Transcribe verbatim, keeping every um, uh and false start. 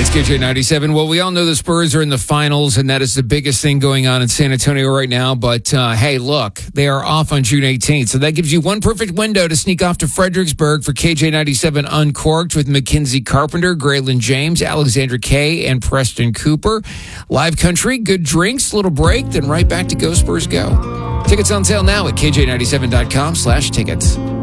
It's K J ninety-seven. Well, we all know the Spurs are in the finals, and that is the biggest thing going on in San Antonio right now. But, uh, hey, look, they are off on June eighteenth. So that gives you one perfect window to sneak off to Fredericksburg for K J ninety-seven Uncorked with Mackenzie Carpenter, Graylin James, Alexandra Kay, and Preston Cooper. Live country, good drinks, little break, then right back to Go Spurs Go. Tickets on sale now at K J ninety-seven dot com slash tickets.